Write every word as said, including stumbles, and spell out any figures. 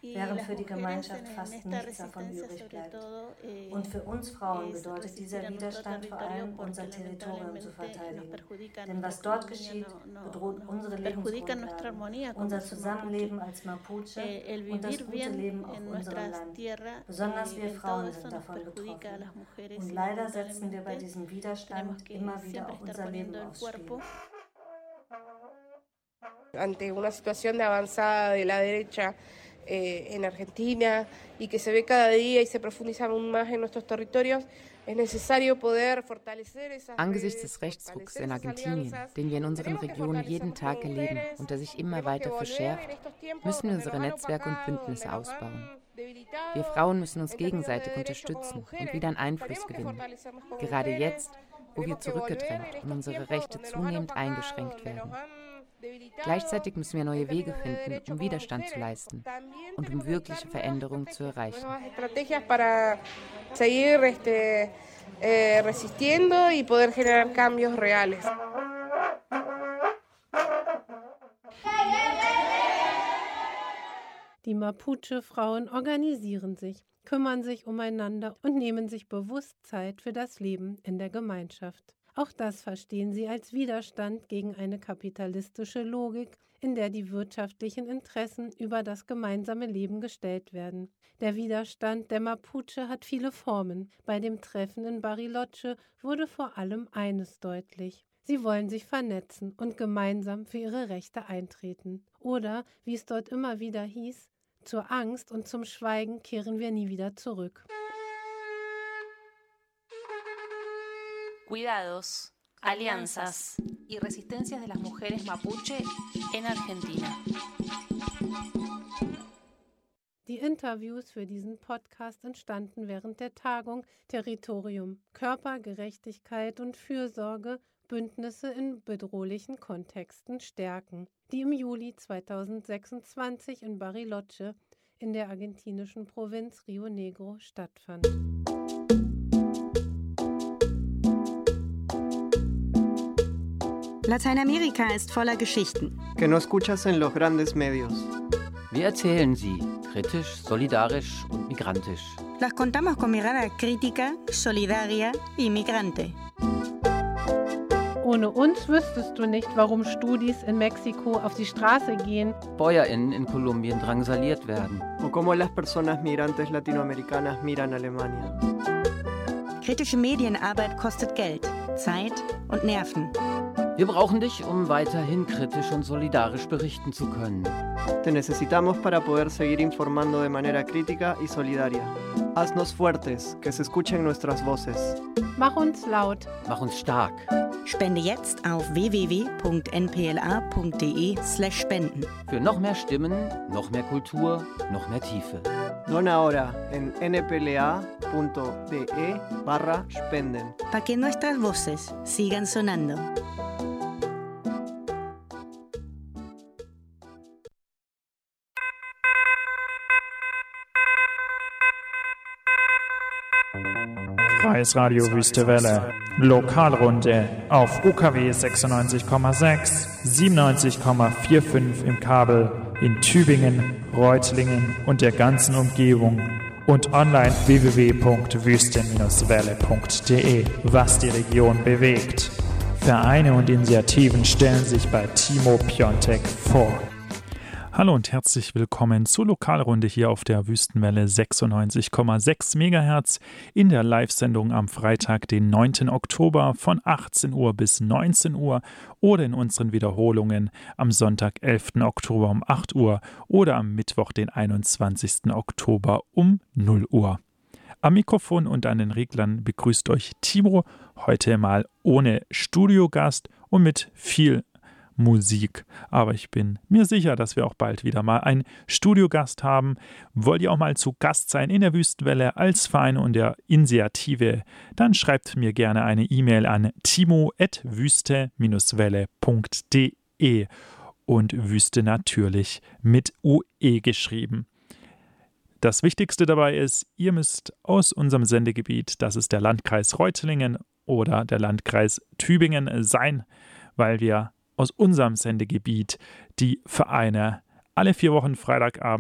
während für die Gemeinschaft fast nichts davon übrig bleibt. Und für uns Frauen bedeutet dieser Widerstand vor allem, unser Territorium zu verteidigen. Denn was dort geschieht, bedroht unsere Lebensgrundlagen, unser Zusammenleben als Mapuche und das gute Leben auf unserem Land. Besonders wir Frauen sind davon betroffen. Und leider setzen wir bei diesem Widerstand immer wieder auch unser Leben aufs Spiel. Ante una situación de avanzada de la derecha eh, en Argentina y que se ve cada día y se profundiza aún más en nuestros territorios, es necesario poder fortalecer esas. Angesichts des Rechtsrucks in Argentinien, den wir in unseren Regionen jeden Tag erleben und der sich immer weiter verschärft, müssen wir unsere Netzwerke und Bündnisse ausbauen. Wir Frauen müssen uns gegenseitig unterstützen und wieder an Einfluss gewinnen. Gerade jetzt, wo wir zurückgedrängt und unsere Rechte zunehmend eingeschränkt werden. Gleichzeitig müssen wir neue Wege finden, um Widerstand zu leisten und um wirkliche Veränderungen zu erreichen. Die Mapuche-Frauen organisieren sich, kümmern sich umeinander und nehmen sich bewusst Zeit für das Leben in der Gemeinschaft. Auch das verstehen sie als Widerstand gegen eine kapitalistische Logik, in der die wirtschaftlichen Interessen über das gemeinsame Leben gestellt werden. Der Widerstand der Mapuche hat viele Formen. Bei dem Treffen in Bariloche wurde vor allem eines deutlich. Sie wollen sich vernetzen und gemeinsam für ihre Rechte eintreten. Oder, wie es dort immer wieder hieß, zur Angst und zum Schweigen kehren wir nie wieder zurück. Cuidados, alianzas y resistencias de las mujeres mapuche en Argentina. Die Interviews für diesen Podcast entstanden während der Tagung Territorium, Körpergerechtigkeit und Fürsorge, Bündnisse in bedrohlichen Kontexten stärken, die im Juli zweitausendsechsundzwanzig in Bariloche in der argentinischen Provinz Rio Negro stattfand. Lateinamerika ist voller Geschichten. Que no escuchas en los grandes medios. Wir erzählen sie, kritisch, solidarisch und migrantisch. Las contamos con mirada crítica, solidaria y migrante. Ohne uns wüsstest du nicht, warum Studis in Mexiko auf die Straße gehen. BäuerInnen in Kolumbien drangsaliert werden. O como las personas migrantes latinoamericanas miran Alemania. Kritische Medienarbeit kostet Geld, Zeit und Nerven. Wir brauchen dich, um weiterhin kritisch und solidarisch berichten zu können. Te necesitamos para poder seguir informando de manera crítica y solidaria. Haznos fuertes, que se escuchen nuestras voces. Mach uns laut. Mach uns stark. Spende jetzt auf w w w punkt n p l a punkt d e slash spenden. Für noch mehr Stimmen, noch mehr Kultur, noch mehr Tiefe. Dona ahora en n p l a punto d e barra spenden. Para que nuestras voces sigan sonando. Freies Radio Wüste Welle. Lokalrunde auf U K W sechsundneunzig Komma sechs, siebenundneunzig Komma fünfundvierzig im Kabel in Tübingen, Reutlingen und der ganzen Umgebung und online w w w punkt wüste welle punkt d e. Was die Region bewegt. Vereine und Initiativen stellen sich bei Timo Piontek vor. Hallo und herzlich willkommen zur Lokalrunde hier auf der Wüstenwelle sechsundneunzig Komma sechs Megahertz in der Live-Sendung am Freitag, den neunten Oktober von achtzehn Uhr bis neunzehn Uhr oder in unseren Wiederholungen am Sonntag, elften Oktober um acht Uhr oder am Mittwoch, den einundzwanzigsten Oktober um null Uhr. Am Mikrofon und an den Reglern begrüßt euch Timo, heute mal ohne Studiogast und mit viel Musik. Aber ich bin mir sicher, dass wir auch bald wieder mal einen Studiogast haben. Wollt ihr auch mal zu Gast sein in der Wüstenwelle als Verein und der Initiative? Dann schreibt mir gerne eine E-Mail an timo at wüste welle punkt d e und Wüste natürlich mit U E geschrieben. Das Wichtigste dabei ist, ihr müsst aus unserem Sendegebiet, das ist der Landkreis Reutlingen oder der Landkreis Tübingen sein, weil wir aus unserem Sendegebiet die Vereine alle vier Wochen Freitagabend